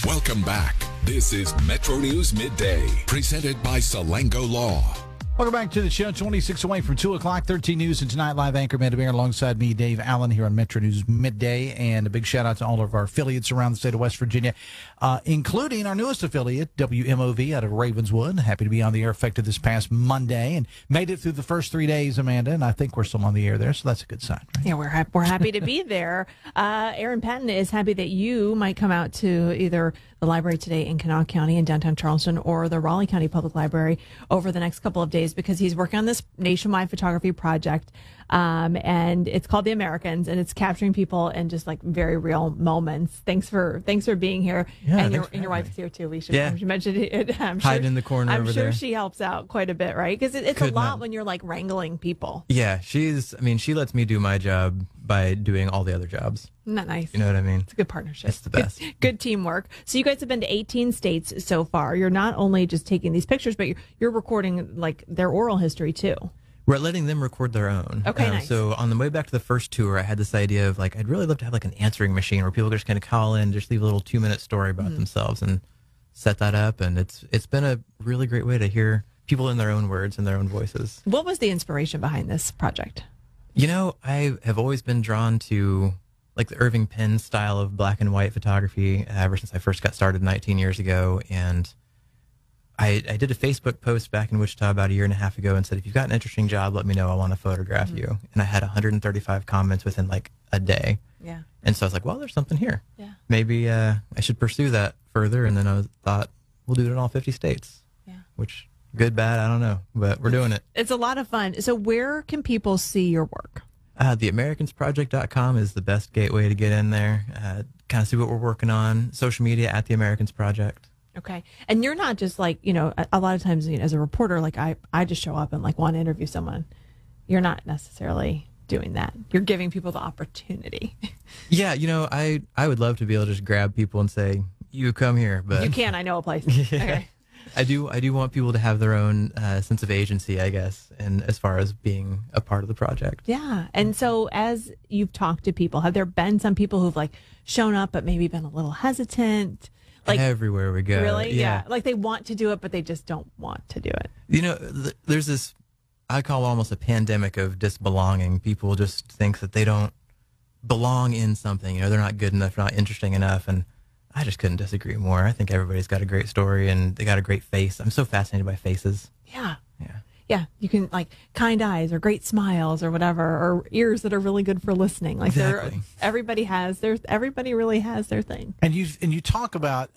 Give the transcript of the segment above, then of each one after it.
Welcome back. This is Metro News Midday, presented by Salango Law. Welcome back to the show. 26 away from 2 o'clock. 13 News and Tonight Live anchor Amanda Bear alongside me, Dave Allen, here on Metro News Midday. And a big shout out to all of our affiliates around the state of West Virginia, including our newest affiliate, WMOV, out of Ravenswood. Happy to be on the air effective this past Monday and made it through the first 3 days, Amanda. And I think we're still on the air there, so that's a good sign. Right? Yeah, we're happy to be there. Aaron Patton is happy that you might come out to either the library today in Kanawha County in downtown Charleston or the Raleigh County Public Library over the next couple of days because he's working on this nationwide photography project. And it's called The Americans, and it's capturing people in just like very real moments. Thanks for being here. Yeah, and your wife's here too. We should mention it. I'm Hide in the corner I'm over sure there. she helps out quite a bit, right? Because it's Could a lot not. when you're like wrangling people. Yeah, she lets me do my job by doing all the other jobs. Isn't that nice? You know what I mean? It's a good partnership. It's the best. Good teamwork. So you guys have been to 18 states so far. You're not only just taking these pictures, but you're recording like their oral history too. We're letting them record their own. Okay, nice. So on the way back to the first tour, I had this idea of like, I'd really love to have like an answering machine where people just kind of call in, just leave a little 2-minute story about themselves and set that up. And it's been a really great way to hear people in their own words and their own voices. What was the inspiration behind this project? You know, I have always been drawn to like the Irving Penn style of black and white photography ever since I first got started 19 years ago. And I did a Facebook post back in Wichita about a year and a half ago and said, if you've got an interesting job, let me know. I want to photograph you. And I had 135 comments within like a day. Yeah. And so I was like, well, there's something here. Yeah. Maybe I should pursue that further. And then I thought, we'll do it in all 50 states. Yeah. Which, good, bad, I don't know. But we're doing it. It's a lot of fun. So where can people see your work? TheAmericansProject.com is the best gateway to get in there. Kind of see what we're working on. Social media at The Americans Project. Okay. And you're not just like, a lot of times as a reporter, like I just show up and like want to interview someone. You're not necessarily doing that. You're giving people the opportunity. Yeah, I would love to be able to just grab people and say, you come here. But You can. I know a place. Yeah. Okay. I do want people to have their own sense of agency, I guess, and as far as being a part of the project. Yeah. And so as you've talked to people, have there been some people who've like shown up but maybe been a little hesitant? Like Everywhere we go. Really? Yeah. Like they want to do it, but they just don't want to do it. There's this, I call it almost a pandemic of disbelonging. People just think that they don't belong in something. They're not good enough, not interesting enough. And I just couldn't disagree more. I think everybody's got a great story and they got a great face. I'm so fascinated by faces. Yeah. Yeah. Yeah. You can like kind eyes or great smiles or whatever, or ears that are really good for listening. Like Exactly. everybody really has their thing. And you talk about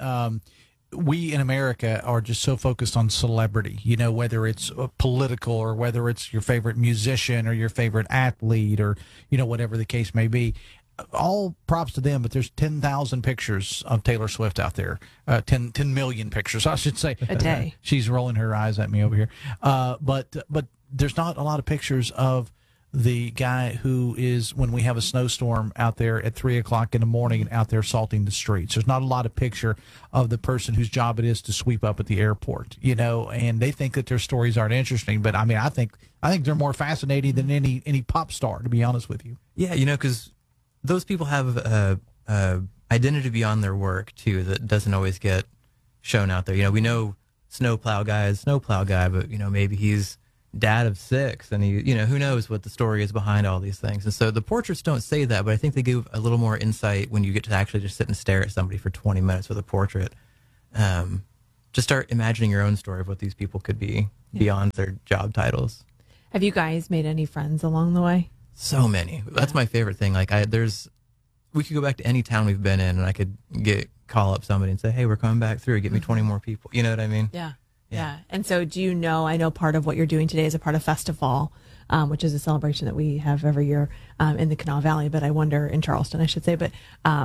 we in America are just so focused on celebrity, whether it's political or whether it's your favorite musician or your favorite athlete or, whatever the case may be. All props to them, but there's 10,000 pictures of Taylor Swift out there, 10 million pictures, I should say. A day. She's rolling her eyes at me over here. But there's not a lot of pictures of the guy who is, when we have a snowstorm out there at 3 o'clock in the morning and out there salting the streets. There's not a lot of picture of the person whose job it is to sweep up at the airport, and they think that their stories aren't interesting. But I mean, I think they're more fascinating than any pop star, to be honest with you. Yeah, because those people have a identity beyond their work too that doesn't always get shown out there. We know snowplow guy, but maybe he's dad of 6, and he, who knows what the story is behind all these things. And so the portraits don't say that, but I think they give a little more insight when you get to actually just sit and stare at somebody for 20 minutes with a portrait. Just start imagining your own story of what these people could be beyond their job titles. Have you guys made any friends along the way? So many. That's my favorite thing. Like we could go back to any town we've been in and I could call up somebody and say, hey, we're coming back through. Get me 20 more people. You know what I mean? Yeah. Yeah. And so I know part of what you're doing today is a part of Festival, which is a celebration that we have every year in the Kanawha Valley, but I wonder, in Charleston, I should say, but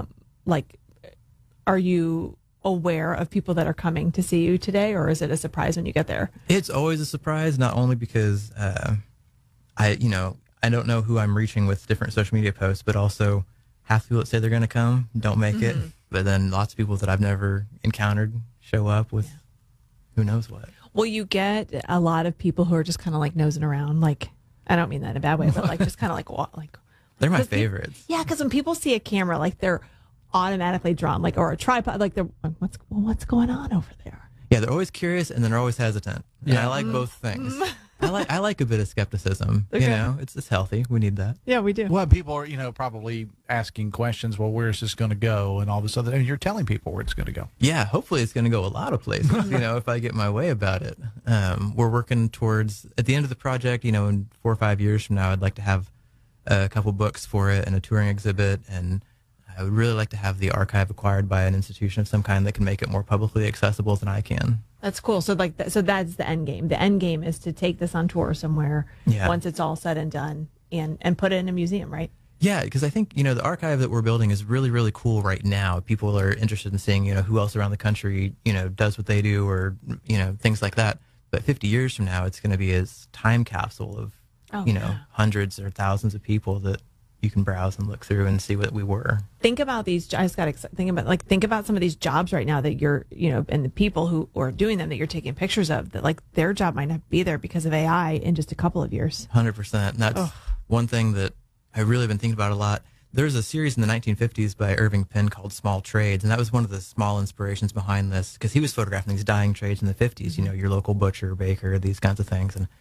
are you aware of people that are coming to see you today, or is it a surprise when you get there? It's always a surprise, not only because I don't know who I'm reaching with different social media posts, but also half the people that say they're going to come don't make it. But then lots of people that I've never encountered show up with who knows what. Well, you get a lot of people who are just kind of like nosing around. Like, I don't mean that in a bad way, but like just kind of like they're my favorites. Yeah, because when people see a camera, like they're automatically drawn, like, or a tripod, like they're what's going on over there? Yeah, they're always curious and then they're always hesitant. And I like both things. I like a bit of skepticism. Okay. You know, it's healthy. We need that. Yeah, we do. Well, people are, probably asking questions. Well, where's this going to go, and all this other. And you're telling people where it's going to go. Yeah, hopefully it's going to go a lot of places. If I get my way about it. We're working towards at the end of the project. In 4 or 5 years from now, I'd like to have a couple books for it and a touring exhibit, and I would really like to have the archive acquired by an institution of some kind that can make it more publicly accessible than I can. That's cool. So so that's the end game. The end game is to take this on tour somewhere once it's all said and done, and put it in a museum, right? Yeah, because I think, the archive that we're building is really, really cool right now. People are interested in seeing, who else around the country, does what they do, or, things like that. But 50 years from now, it's going to be a time capsule of, hundreds or thousands of people that you can browse and look through and see what we were. Think about these. I just got to think about some of these jobs right now that you're, and the people who are doing them that you're taking pictures of, that like their job might not be there because of AI in just a couple of years. 100%. And that's one thing that I've really been thinking about a lot. There's a series in the 1950s by Irving Penn called Small Trades, and that was one of the small inspirations behind this, because he was photographing these dying trades in the 50s, your local butcher, baker, these kinds of things. And,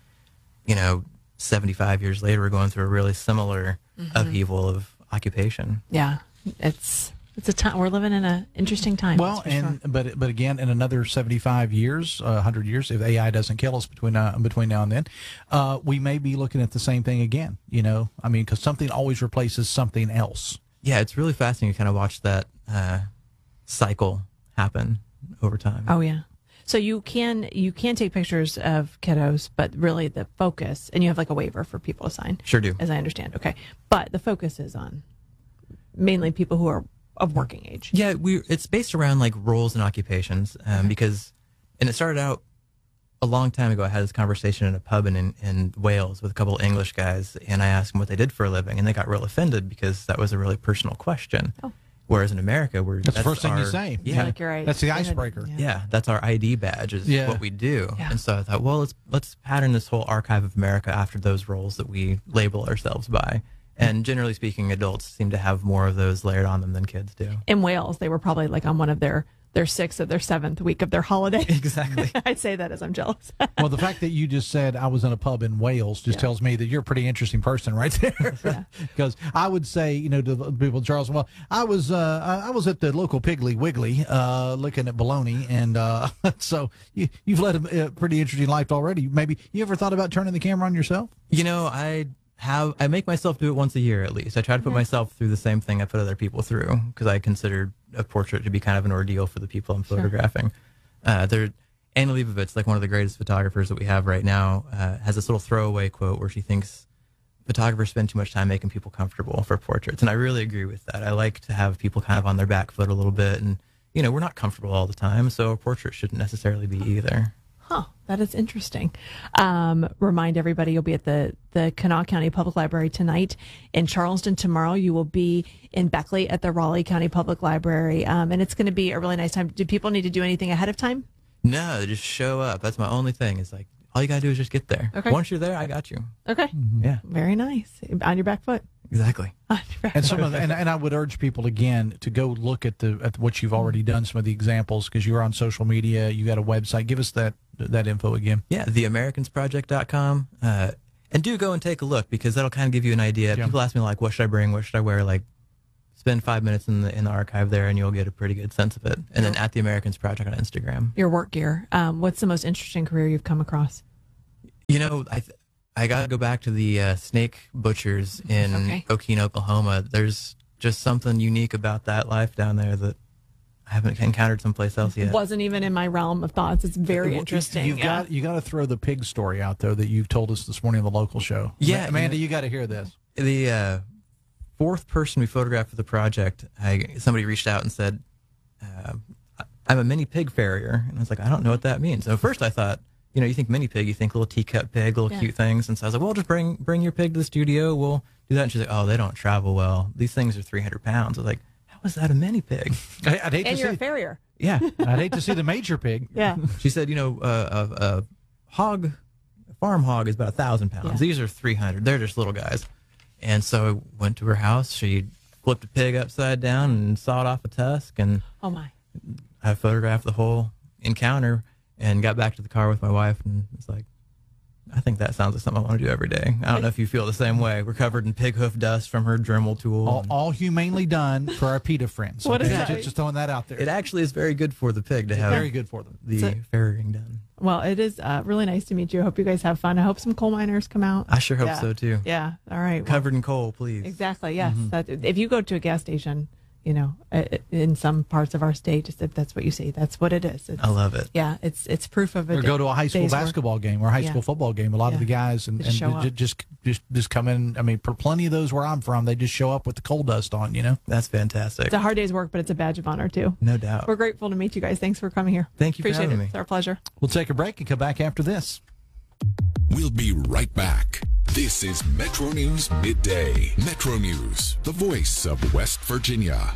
75 years later, we're going through a really similar upheaval of occupation. Yeah, it's a time. We're living in an interesting time. Well, but again, in another 75 years, 100 years, if AI doesn't kill us between now and then, we may be looking at the same thing again. Because something always replaces something else. Yeah, it's really fascinating to kind of watch that cycle happen over time. Oh yeah. So you can take pictures of kiddos, but really the focus, and you have like a waiver for people to sign. Sure do. As I understand. Okay. But the focus is on mainly people who are of working age. Yeah, it's based around like roles and occupations, because, and it started out a long time ago. I had this conversation in a pub in Wales with a couple of English guys, and I asked them what they did for a living, and they got real offended because that was a really personal question. Oh. Whereas in America, that's the first thing you say. Yeah, like you're right. That's the icebreaker. Yeah, that's our ID badge is what we do. Yeah. And so I thought, well, let's pattern this whole archive of America after those roles that we label ourselves by. And generally speaking, adults seem to have more of those layered on them than kids do. In Wales, they were probably like on one of their 6th or their 7th week of their holiday. Exactly. I'd say that as I'm jealous. Well, the fact that you just said I was in a pub in Wales just tells me that you're a pretty interesting person right there. Because I would say, to the people, Charles, well, I was at the local Piggly Wiggly looking at bologna, and so you've led a pretty interesting life already. Maybe you ever thought about turning the camera on yourself? I make myself do it once a year at least. I try to put myself through the same thing I put other people through, because I consider a portrait to be kind of an ordeal for the people I'm photographing. Anna Leibovitz, like one of the greatest photographers that we have right now, has this little throwaway quote where she thinks photographers spend too much time making people comfortable for portraits. And I really agree with that. I like to have people kind of on their back foot a little bit. And, we're not comfortable all the time, so a portrait shouldn't necessarily be either. Huh, that is interesting. Remind everybody you'll be at the Kanawha County Public Library tonight. In Charleston tomorrow, you will be in Beckley at the Raleigh County Public Library. And it's going to be a really nice time. Do people need to do anything ahead of time? No, just show up. That's my only thing. It's like, all you got to do is just get there. Okay. Once you're there, I got you. Okay. Mm-hmm. Yeah. Very nice. On your back foot. Exactly. And I would urge people again to go look at what you've already done, some of the examples, because you're on social media, you got a website. Give us that info again. Yeah, theamericansproject.com. And do go and take a look, because that'll kind of give you an idea. Yeah. People ask me like, what should I bring? What should I wear? Like, spend 5 minutes in the archive there, and you'll get a pretty good sense of it. And then at the Americans Project on Instagram. Your work gear. What's the most interesting career you've come across? I got to go back to the snake butchers in Okeen, Oklahoma. There's just something unique about that life down there that I haven't encountered someplace else yet. Wasn't even in my realm of thoughts. It's very interesting. You got to throw the pig story out, though, that you've told us this morning on the local show. Yeah, Amanda, you got to hear this. The fourth person we photographed for the project, somebody reached out and said, I'm a mini pig farrier. And I was like, I don't know what that means. So first I thought, you think mini pig, you think little teacup pig, little cute things. And so I was like, well, just bring your pig to the studio. We'll do that. And she's like, oh, they don't travel well. These things are 300 pounds. I was like, how is that a mini pig? I'd hate and to you're see, a farrier. Yeah. I'd hate to see the major pig. Yeah. She said, a farm hog is about 1,000 pounds. Yeah. These are 300. They're just little guys. And so I went to her house. She flipped a pig upside down and sawed off a tusk, and Oh my. I photographed the whole encounter and got back to the car with my wife, and it's like, I think that sounds like something I want to do every day. I don't know if you feel the same way. We're covered in pig hoof dust from her Dremel tool. All humanely done for our PETA friends. What is okay? that? Just throwing that out there. It actually is very good for the pig to have Very good for them. the farrowing done. Well, it is really nice to meet you. I hope you guys have fun. I hope some coal miners come out. I sure hope Yeah. so, too. Yeah. All right. Well, Covered in coal, please. exactly. Yes. If you go to a gas station, in some parts of our state, just if that's what you see, that's what it is. I love it. Yeah. It's proof of it. Or go to a high school basketball game or a high school football game. A lot of the guys and Just show up. just come in. I mean, for plenty of those where I'm from, they just show up with the coal dust on. That's fantastic. It's a hard day's work, but it's a badge of honor too. No doubt. We're grateful to meet you guys. Thanks for coming here. Thank you for Appreciate having it. me. It's our pleasure. We'll take a break and come back after this. We'll be right back. This is Metro News Midday. Metro News, the voice of West Virginia.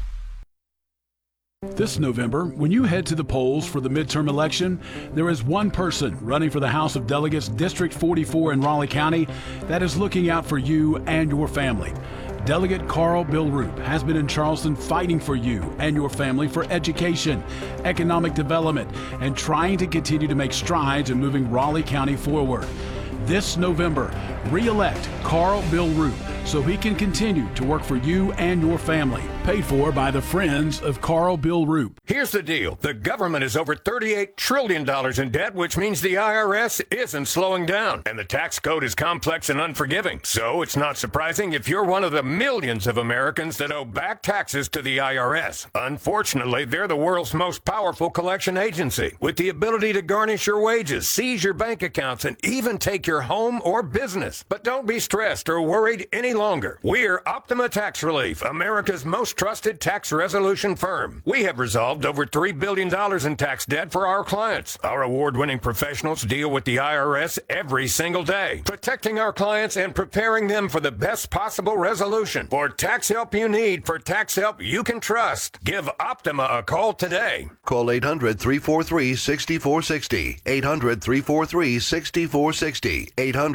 This November, when you head to the polls for the midterm election, there is one person running for the House of Delegates, District 44 in Raleigh County, that is looking out for you and your family. Delegate Carl Bilroop has been in Charleston fighting for you and your family for education, economic development, and trying to continue to make strides in moving Raleigh County forward. This November, re-elect Carl Bilroop so he can continue to work for you and your family. Paid for by the Friends of Carl Bilroop. Here's the deal. The government is over $38 trillion in debt, which means the IRS isn't slowing down. And the tax code is complex and unforgiving. So it's not surprising if you're one of the millions of Americans that owe back taxes to the IRS. Unfortunately, they're the world's most powerful collection agency, with the ability to garnish your wages, seize your bank accounts, and even take your home or business. But don't be stressed or worried any longer. We're Optima Tax Relief, America's most trusted tax resolution firm. We have resolved over $3 billion in tax debt for our clients. Our award-winning professionals deal with the IRS every single day, protecting our clients and preparing them for the best possible resolution. For tax help you need, for tax help you can trust, give Optima a call today. Call 800-343-6460. 800-343-6460.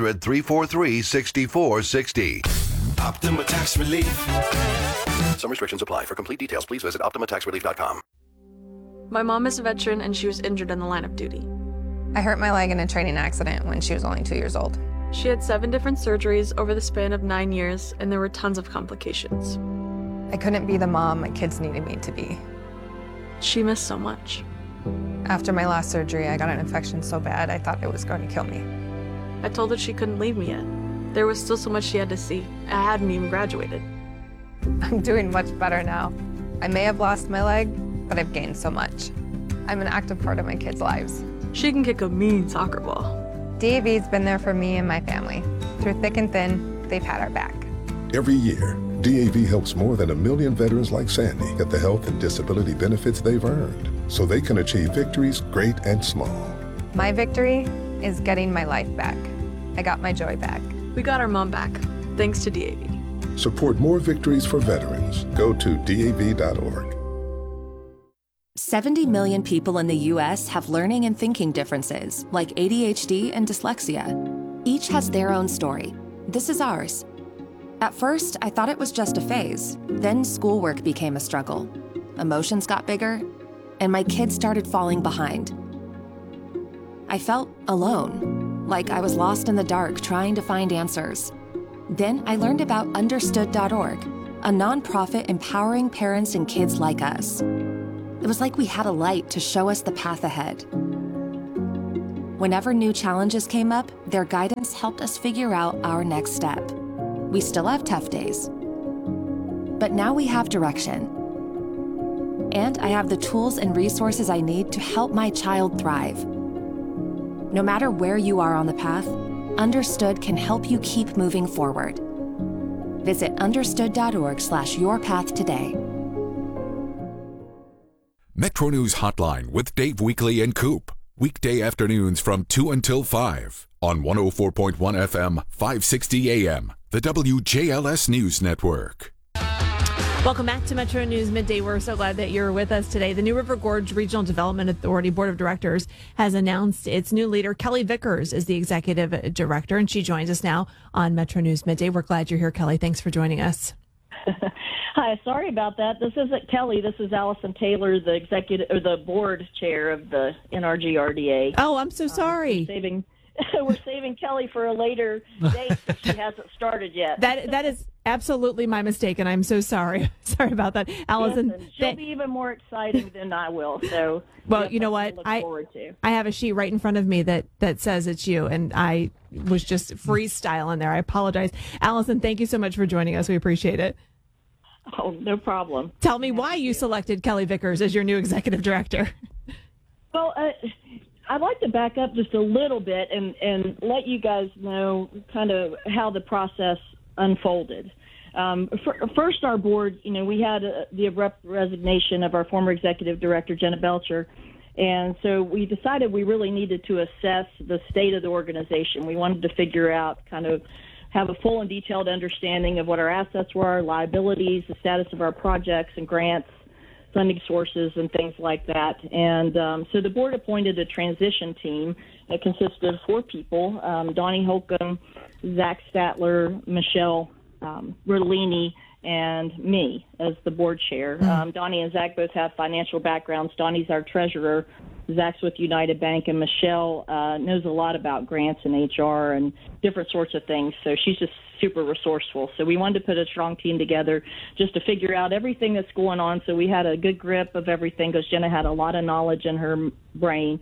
800-343-6460. Optima Tax Relief. Some restrictions apply. For complete details, please visit OptimaTaxRelief.com. My mom is a veteran and she was injured in the line of duty. I hurt my leg in a training accident when she was only 2 years old. She had 7 different surgeries over the span of 9 years, and there were tons of complications. I couldn't be the mom my kids needed me to be. She missed so much. After my last surgery, I got an infection so bad I thought it was going to kill me. I told her she couldn't leave me yet. There was still so much she had to see. I hadn't even graduated. I'm doing much better now. I may have lost my leg, but I've gained so much. I'm an active part of my kids' lives. She can kick a mean soccer ball. DAV's been there for me and my family. Through thick and thin, they've had our back. Every year, DAV helps more than 1 million veterans like Sandy get the health and disability benefits they've earned so they can achieve victories great and small. My victory is getting my life back. I got my joy back. We got our mom back, thanks to DAV. Support more victories for veterans. Go to DAV.org. 70 million people in the U.S. have learning and thinking differences, like ADHD and dyslexia. Each has their own story. This is ours. At first, I thought it was just a phase. Then schoolwork became a struggle. Emotions got bigger, and my kids started falling behind. I felt alone, like I was lost in the dark trying to find answers. Then I learned about Understood.org, a nonprofit empowering parents and kids like us. It was like we had a light to show us the path ahead. Whenever new challenges came up, their guidance helped us figure out our next step. We still have tough days, but now we have direction. And I have the tools and resources I need to help my child thrive. No matter where you are on the path, Understood can help you keep moving forward. Visit understood.org/yourpath today. Metro News Hotline with Dave Weekley and Coop. Weekday afternoons from 2 until 5 on 104.1 FM, 560 AM, the WJLS News Network. Welcome back to Metro News Midday. We're so glad that you're with us today. The New River Gorge Regional Development Authority Board of Directors has announced its new leader. Kelly Vickers is the executive director, and she joins us now on Metro News Midday. We're glad you're here, Kelly. Thanks for joining us. Hi, sorry about that. This isn't Kelly. This is Allison Taylor, the executive or the board chair of the NRGRDA. Oh, I'm so sorry. We're saving Kelly for a later date since she hasn't started yet. That is absolutely my mistake, and I'm so sorry. Sorry about that, Allison. Listen, she'll be even more exciting than I will. So, well, you know what? I have a sheet right in front of me that says it's you, and I was just freestyling there. I apologize, Allison. Thank you so much for joining us. We appreciate it. Oh, no problem. Tell me why you selected Kelly Vickers as your new executive director. Well, I'd like to back up just a little bit and let you guys know kind of how the process unfolded. First, our board, we had the abrupt resignation of our former executive director, Jenna Belcher, and so we decided we really needed to assess the state of the organization. We wanted to figure out have a full and detailed understanding of what our assets were, our liabilities, the status of our projects and grants, funding sources, and things like that. And so the board appointed a transition team that consisted of 4 people, Donnie Holcomb, Zach Statler, Michelle Rodolini, and me as the board chair. Donnie and Zach both have financial backgrounds. Donnie's our treasurer. Zach's with United Bank, and Michelle knows a lot about grants and HR and different sorts of things. So she's just super resourceful. So we wanted to put a strong team together just to figure out everything that's going on. So we had a good grip of everything because Jenna had a lot of knowledge in her brain.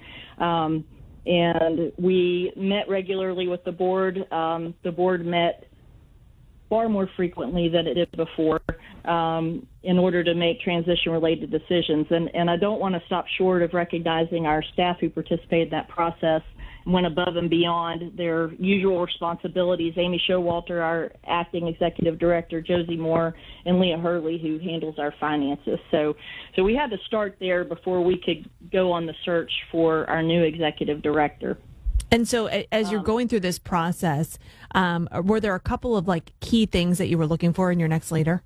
And we met regularly with the board. The board met far more frequently than it did before in order to make transition-related decisions. And I don't want to stop short of recognizing our staff who participated in that process and went above and beyond their usual responsibilities. Amy Showalter, our acting executive director, Josie Moore, and Leah Hurley, who handles our finances. So we had to start there before we could go on the search for our new executive director. And so as you're going through this process, were there a couple of key things that you were looking for in your next leader?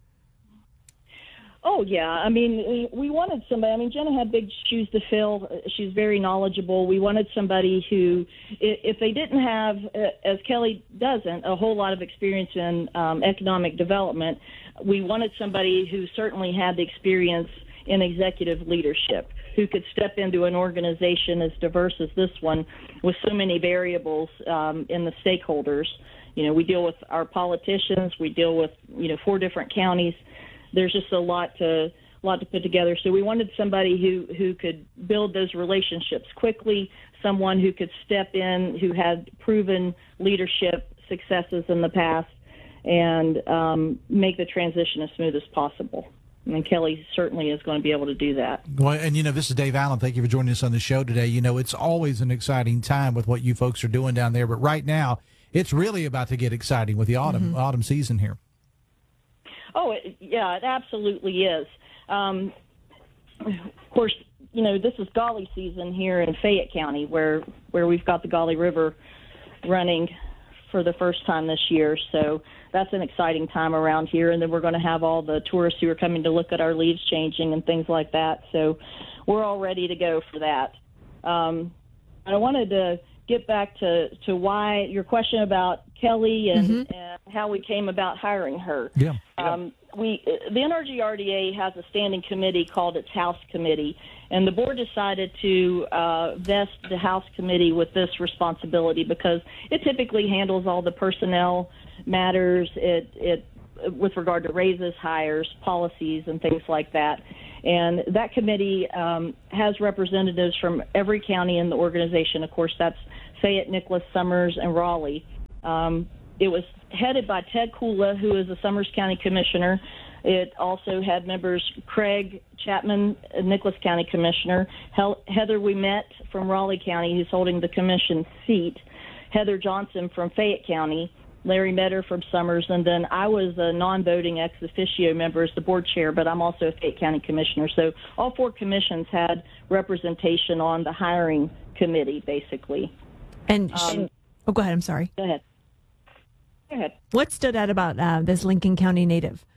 Oh, yeah. I mean, we wanted somebody. I mean, Jenna had big shoes to fill. She's very knowledgeable. We wanted somebody who, if they didn't have, as Kelly doesn't, a whole lot of experience in economic development, we wanted somebody who certainly had the experience in executive leadership, who could step into an organization as diverse as this one with so many variables in the stakeholders. We deal with our politicians. We deal with, 4 different counties. There's just a lot to put together. So we wanted somebody who could build those relationships quickly, someone who could step in, who had proven leadership successes in the past, and make the transition as smooth as possible. And Kelly certainly is going to be able to do that. Well, and, this is Dave Allen. Thank you for joining us on the show today. It's always an exciting time with what you folks are doing down there. But right now, it's really about to get exciting with the autumn season here. Oh, yeah, it absolutely is. Of course, this is Gauley season here in Fayette County, where we've got the Gauley River running for the first time this year. So that's an exciting time around here. And then we're going to have all the tourists who are coming to look at our leaves changing and things like that. So we're all ready to go for that. I wanted to get back to why your question about Kelly and how we came about hiring her. Yeah. The NRGRDA has a standing committee called its House Committee, and the board decided to vest the House Committee with this responsibility because it typically handles all the personnel matters, it with regard to raises, hires, policies, and things like that. And that committee has representatives from every county in the organization. Of course, that's Fayette, Nicholas, Summers, and Raleigh. It was headed by Ted Kula, who is a Summers County Commissioner. It also had members Craig Chapman, Nicholas County Commissioner, Heather Ouimet from Raleigh County, who's holding the commission seat, Heather Johnson from Fayette County, Larry Metter from Summers, and then I was a non-voting ex officio member as the board chair, but I'm also a Fayette County Commissioner. So all 4 commissions had representation on the hiring committee, basically. And go ahead. I'm sorry. Go ahead. What stood out about this Lincoln County native?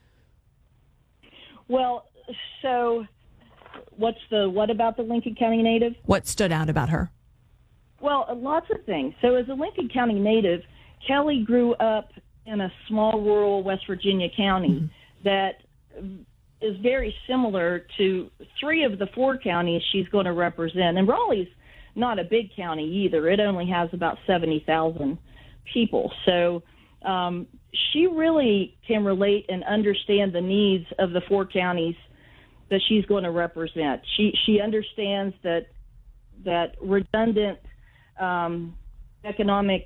Well, so what about the Lincoln County native? What stood out about her? Well, lots of things. So as a Lincoln County native, Kelly grew up in a small rural West Virginia county. that is very similar to 3 of the 4 counties she's going to represent. And Raleigh's not a big county either. It only has about 70,000 people. So she really can relate and understand the needs of the 4 counties that she's going to represent. She understands that redundant economic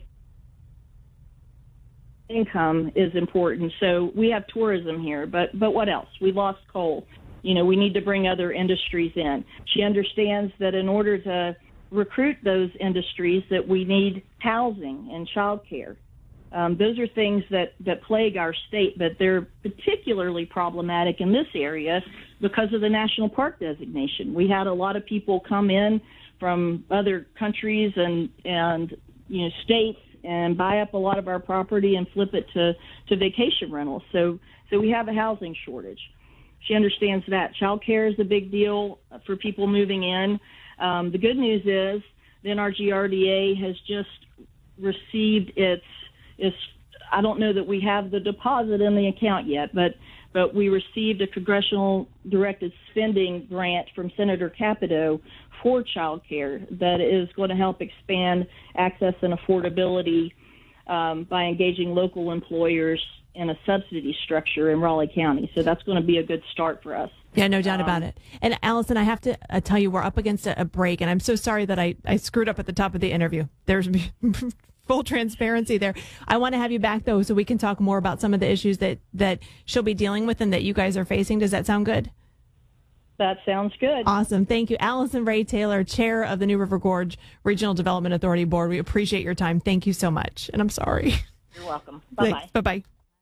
income is important. So we have tourism here, but what else? We lost coal. We need to bring other industries in. She understands that in order to recruit those industries that we need housing and childcare. Those are things that plague our state, but they're particularly problematic in this area because of the national park designation. We had a lot of people come in from other countries and states and buy up a lot of our property and flip it to vacation rentals. So we have a housing shortage. She understands that. Child care is a big deal for people moving in. The good news is the NRG RDA has just received its I don't know that we have the deposit in the account yet, but we received a congressional directed spending grant from Senator Capito for child care that is going to help expand access and affordability by engaging local employers in a subsidy structure in Raleigh County. So that's going to be a good start for us. Yeah, no doubt about it. And Allison, I have to tell you, we're up against a break, and I'm so sorry that I screwed up at the top of the interview. There's full transparency there. I want to have you back, though, so we can talk more about some of the issues that she'll be dealing with and that you guys are facing. Does that sound good? That sounds good. Awesome. Thank you. Allison Ray Taylor, Chair of the New River Gorge Regional Development Authority Board. We appreciate your time. Thank you so much. And I'm sorry. You're welcome. Bye-bye. Thanks. Bye-bye.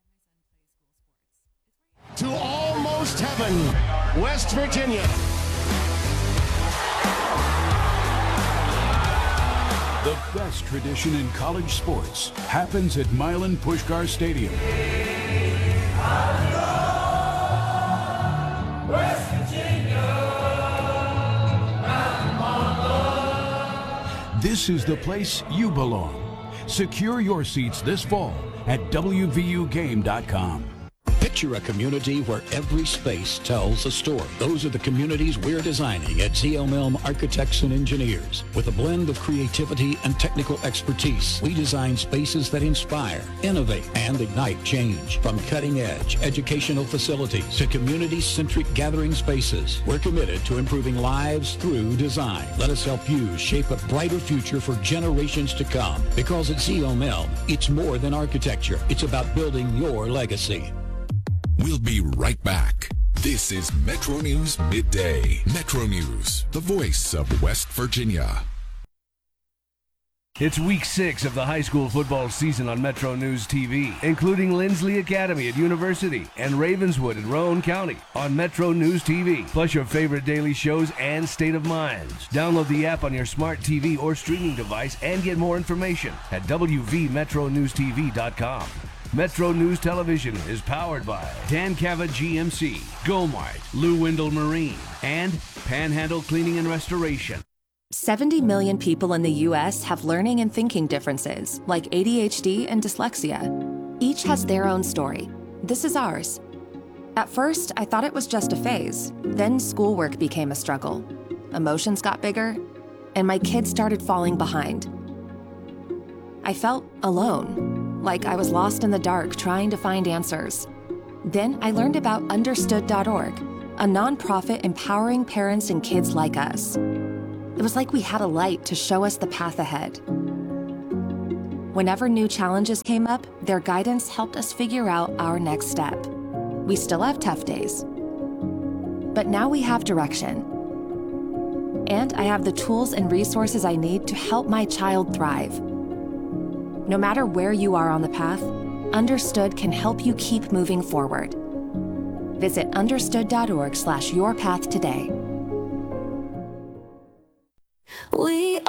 To almost heaven, West Virginia. The best tradition in college sports happens at Milan Puskar Stadium. West Virginia. This is the place you belong. Secure your seats this fall at WVUGame.com. Picture a community where every space tells a story. Those are the communities we're designing at ZLM Architects and Engineers. With a blend of creativity and technical expertise, we design spaces that inspire, innovate, and ignite change. From cutting-edge educational facilities to community-centric gathering spaces, we're committed to improving lives through design. Let us help you shape a brighter future for generations to come. Because at ZLM, it's more than architecture. It's about building your legacy. We'll be right back. This is Metro News Midday. Metro News, the voice of West Virginia. It's week 6 of the high school football season on Metro News TV, including Lindsley Academy at University and Ravenswood in Rowan County on Metro News TV, plus your favorite daily shows and State of Minds. Download the app on your smart TV or streaming device and get more information at wvmetronewstv.com. Metro News Television is powered by Dan Cava GMC, Gomart, Lou Windle Marine, and Panhandle Cleaning and Restoration. 70 million people in the U.S. have learning and thinking differences, like ADHD and dyslexia. Each has their own story. This is ours. At first, I thought it was just a phase. Then schoolwork became a struggle. Emotions got bigger, and my kids started falling behind. I felt alone, like I was lost in the dark trying to find answers. Then I learned about Understood.org, a nonprofit empowering parents and kids like us. It was like we had a light to show us the path ahead. Whenever new challenges came up, their guidance helped us figure out our next step. We still have tough days, but now we have direction. And I have the tools and resources I need to help my child thrive. No matter where you are on the path, Understood can help you keep moving forward. Visit understood.org/yourpath today. We